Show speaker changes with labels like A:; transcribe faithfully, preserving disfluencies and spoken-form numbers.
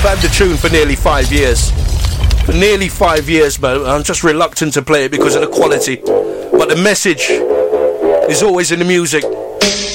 A: had the tune for nearly five years. For nearly five years, but I'm just reluctant to play it because of the quality. But the message is always in the music.